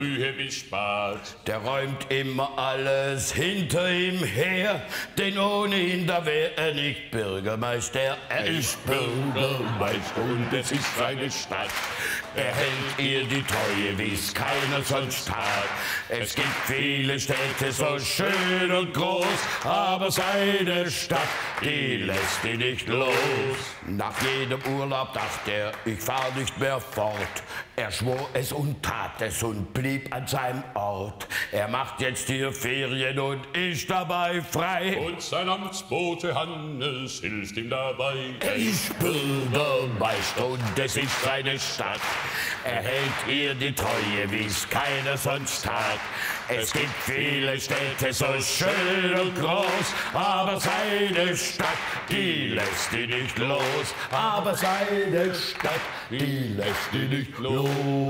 Mühe bespart. Der räumt immer alles hinter ihm her, denn ohne ihn, da wäre er nicht Bürgermeister. Er ist Bürgermeister und es ist seine Stadt. Er hält ihr die Treue, wie es keiner sonst hat. Es gibt viele Städte so schön und groß, aber seine Stadt, die lässt ihn nicht los. Nach jedem Urlaub dachte er, ich fahr nicht mehr fort. Er schwor es und tat es und blieb an seinem Ort. Er macht jetzt hier Ferien und ist dabei frei. Und sein Amtsbote Hannes hilft ihm dabei. Er ist Bürgermeister und es ist seine Stadt. Er hält ihr die Treue, wie es keiner sonst hat. Es gibt viele Städte so schön und groß, aber seine Stadt, die lässt ihn nicht los. Aber seine Stadt, die lässt ihn nicht los.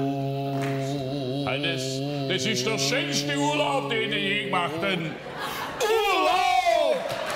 Hannes, das ist der schönste Urlaub, den ich je gemacht habe. Urlaub!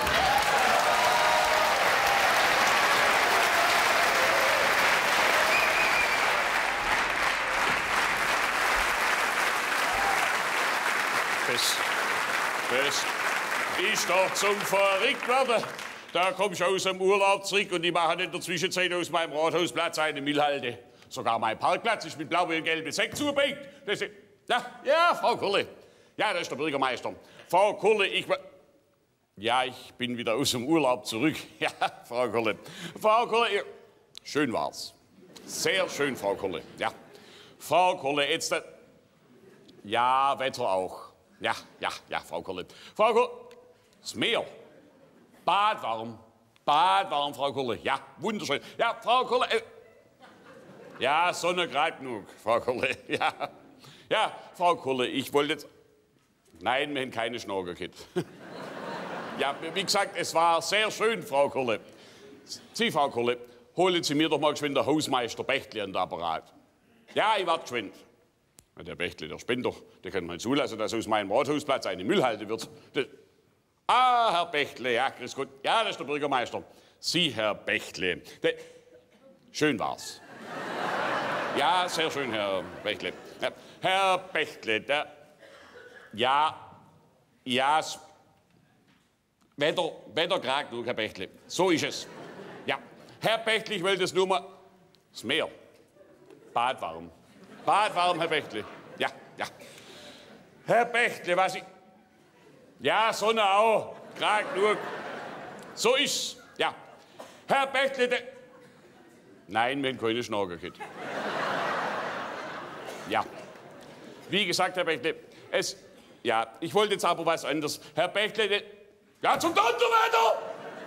Das ist doch zum Verrücktwerden. Da kommst du aus dem Urlaub zurück und die machen in der Zwischenzeit aus meinem Rathausplatz eine Müllhalde. Sogar mein Parkplatz ist mit blauen und gelben Säcken zugeprägt. Ja, Frau Kurle. Ja, das ist der Bürgermeister. Frau Kurle, ich bin wieder aus dem Urlaub zurück. Ja, Frau Kurle. Frau Kurle, schön war's. Sehr schön, Frau Kurle. Ja. Frau Kurle, jetzt... Ja, Wetter auch. Ja, Frau Kurle. Frau Kurle, das Meer. Badwarm, Frau Kurle. Ja, wunderschön. Ja, Frau Kurle. Ja, Sonne gerade genug, Frau Kurle. Ja, Frau Kurle, ich wollte jetzt... Nein, wir haben keine Schnorgelkit. Ja, wie gesagt, es war sehr schön, Frau Kurle. Sie, Frau Kurle, holen Sie mir doch mal geschwind der Hausmeister Bechtle an den Apparat. Ja, ich warte geschwind. Der Bechtle, der spinnt doch. Der kann mal zulassen, dass aus meinem Rathausplatz eine Müllhalde wird. Herr Bechtle, ja, grüß Gott. Ja, das ist der Bürgermeister. Sie, Herr Bechtle. Schön war's. Ja, sehr schön, Herr Bechtle. Herr Bechtle, Wetter gerade genug, Herr Bechtle. So ist es. Ja, Herr Bechtle, ich will das nur mal... Das Meer. Badwarm. Badwarm, Herr Bechtle. Ja. Herr Bechtle, was ich... Ja, Sonne auch. Gerade genug. So ist's. Ja. Herr Bechtle, Nein, wir haben keine Schnorgelkit. Ja. Wie gesagt, Herr Bechtle, ich wollte jetzt aber was anderes. Herr Bechtle, ja, zum Donnerwetter!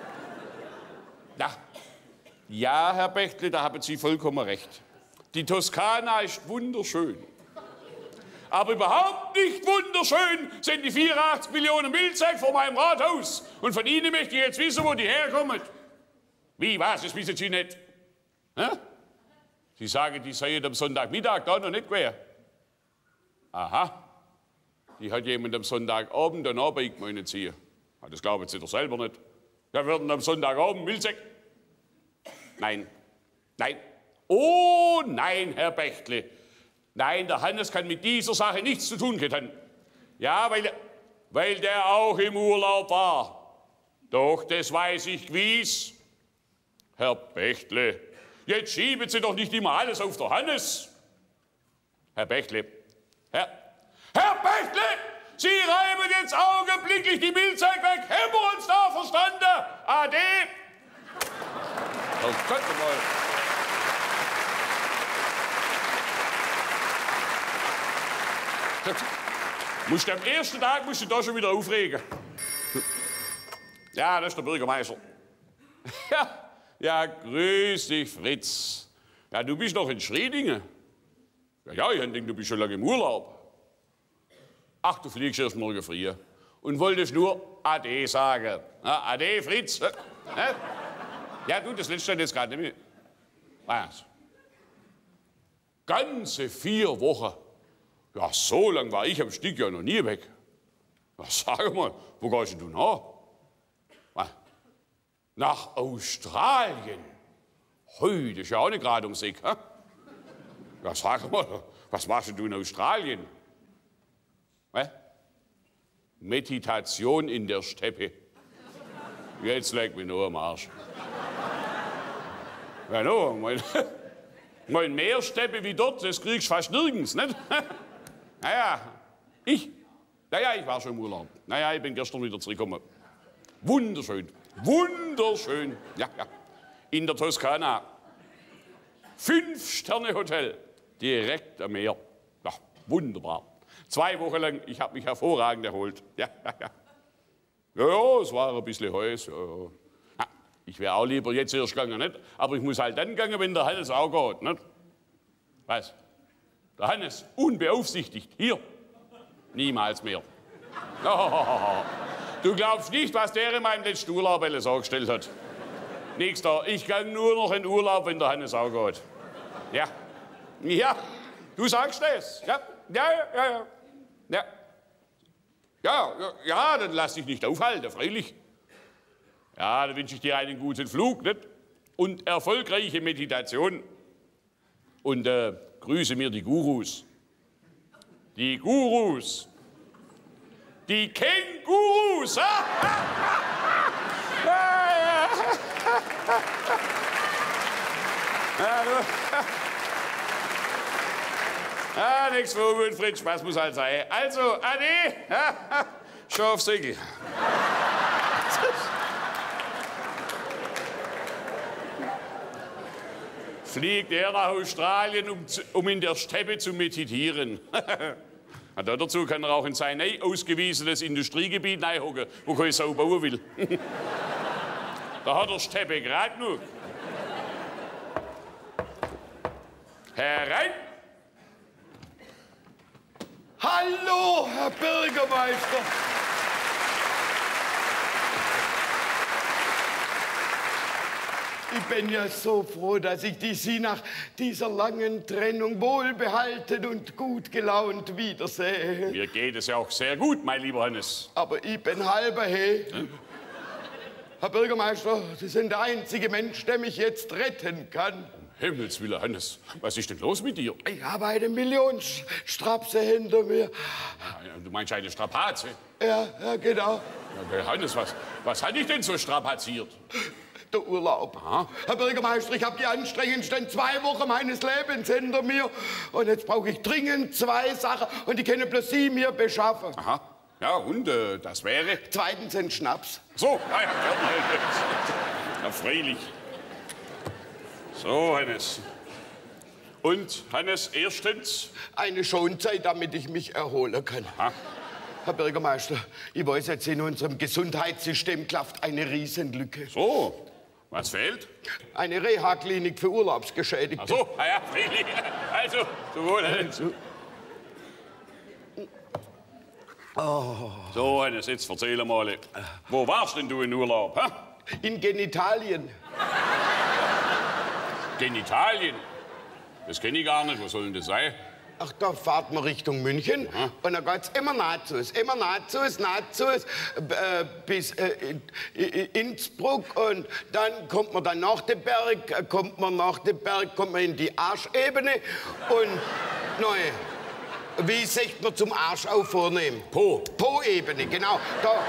Ja, Herr Bechtle, da haben Sie vollkommen recht. Die Toskana ist wunderschön. Aber überhaupt nicht wunderschön sind die 84 Millionen Milchsäcke vor meinem Rathaus. Und von Ihnen möchte ich jetzt wissen, wo die herkommen. Wie, was? Das wissen Sie nicht. Hä? Sie sagen, die seien am Sonntagmittag da noch nicht quer. Aha. Die hat jemand am Sonntagabend dann Arbeit, meinen Sie. Das glauben Sie doch selber nicht. Da würden am Sonntagabend Milchsäcke. Nein. Oh nein, Herr Bechtle. Nein, der Hannes kann mit dieser Sache nichts zu tun haben. Ja, weil der auch im Urlaub war. Doch, das weiß ich gewiss. Herr Bechtle, jetzt schieben Sie doch nicht immer alles auf der Hannes. Herr Bechtle, Herr Bechtle, Sie reiben jetzt augenblicklich die Milchsäcke weg. Haben wir uns da verstanden? Ade. Das könnte mal. Am ersten Tag musst du da schon wieder aufregen. Ja, das ist der Bürgermeister. Ja, grüß dich, Fritz. Ja, du bist noch in Schriedingen. Ja, ich denke, du bist schon lange im Urlaub. Ach, du fliegst erst morgen früh. Und wolltest nur Ade sagen. Ja, Ade, Fritz. Ja, du, das letzte jetzt gerade nicht mehr. Was? Ganze 4 Wochen. Ja, so lang war ich am Stück ja noch nie weg. Ja, sag mal, wo gehst du nach? Was? Nach Australien. Hui, das ist ja auch nicht gerade ums Eck. Ja, sag mal, was machst du in Australien? Was? Meditation in der Steppe. Jetzt leg mich nur am Arsch. Ja, no, mein mehr Steppe wie dort, das kriegst du fast nirgends, nicht? Naja, ich war schon im Urlaub. Naja, ich bin gestern wieder zurückgekommen. Wunderschön, wunderschön. Ja. In der Toskana. 5-Sterne-Hotel, direkt am Meer. Ja, wunderbar. 2 Wochen lang, ich habe mich hervorragend erholt. Ja, es war ein bisschen heiß. Ja. Ich wäre auch lieber jetzt erst gegangen, nicht? Aber ich muss halt dann gegangen, wenn der Hannes auch geht, nicht? Was? Der Hannes, unbeaufsichtigt, hier, niemals mehr. Oh, du glaubst nicht, was der in meinem letzten Urlaub alles angestellt hat. Nächster, ich kann nur noch in Urlaub, wenn der Hannes auch geht. Ja, du sagst das. Ja, dann lass dich nicht aufhalten, freilich. Ja, dann wünsche ich dir einen guten Flug, nicht? Und erfolgreiche Meditation. Und grüße mir die Gurus. Die Gurus. Die Kängurus. Nichts für Fritz, Spaß muss halt sein. Also, Ade, schon auf Segel. Fliegt er nach Australien, um in der Steppe zu meditieren. Dazu kann er auch in sein neu ausgewiesenes Industriegebiet reinhocken, wo keine Sau bauen will. Da hat er Steppe gerade genug. Herein! Hallo, Herr Bürgermeister. Ich bin ja so froh, dass ich Sie nach dieser langen Trennung wohlbehalten und gut gelaunt wiedersehe. Mir geht es ja auch sehr gut, mein lieber Hannes. Aber ich bin halber He. Herr Bürgermeister, Sie sind der einzige Mensch, der mich jetzt retten kann. Himmels Willen, Hannes, was ist denn los mit dir? Ich habe eine Millionenstrapse hinter mir. Du meinst eine Strapaze? Ja, genau. Ja, Hannes, was hat dich denn so strapaziert? Der Urlaub. Aha. Herr Bürgermeister, ich habe die anstrengendsten 2 Wochen meines Lebens hinter mir. Und jetzt brauche ich dringend 2 Sachen und die können bloß Sie mir beschaffen. Aha. Ja, und das wäre? Zweitens ein Schnaps. So, ja, freilich. So, Hannes. Und, Hannes, erstens? Eine Schonzeit, damit ich mich erholen kann. Aha. Herr Bürgermeister, ich weiß jetzt, in unserem Gesundheitssystem klafft eine Riesenlücke. So, was fehlt? Eine Reha-Klinik für Urlaubsgeschädigte. Ach so, ja, freilich. Also, zum Wohl, Hannes. Oh. So, Hannes, jetzt erzähl mal. Wo warst denn du in Urlaub? Ha? In Genitalien. Genitalien? Das kenne ich gar nicht. Wo soll denn das sein? Ach, da fahrt man Richtung München und dann geht's immer Nazis, bis Innsbruck und dann kommt man dann nach dem Berg, kommt man in die Arschebene und neu. Wie sagt man zum Arsch auf vornehmen? Po-Ebene, genau.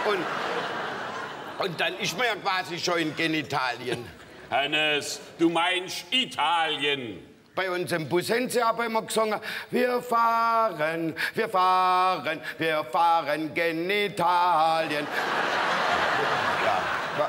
Und dann ist man ja quasi schon in Genitalien. Hannes, du meinst Italien. Bei uns im Bus haben sie aber immer gesungen, wir fahren Genitalien. Ja.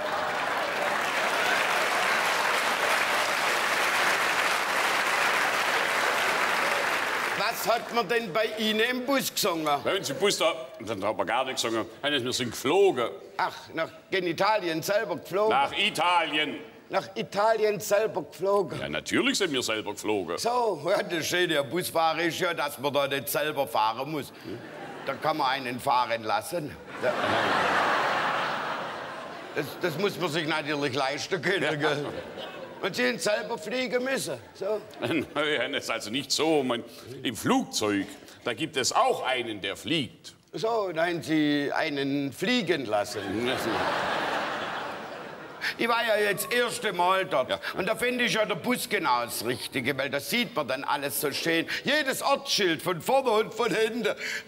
Was hat man denn bei Ihnen im Bus gesungen? Bei uns im Bus, dann hat man gar nichts gesungen. Hannes, wir sind geflogen. Ach, nach Genitalien selber geflogen? Nach Italien. Nach Italien selber geflogen? Ja, natürlich sind wir selber geflogen. So, ja, das Schöne der Busfahrer ist ja, dass man da nicht selber fahren muss. Da kann man einen fahren lassen. Das muss man sich natürlich leisten können. Gell? Und Sie selber fliegen müssen. So. Nein, das ist also nicht so. Im Flugzeug, da gibt es auch einen, der fliegt. So, nein, Sie einen fliegen lassen. Ich war ja jetzt das erste Mal dort. Ja. Und da finde ich ja der Bus genau das Richtige, weil da sieht man dann alles so schön. Jedes Ortsschild von vorne und von hinten.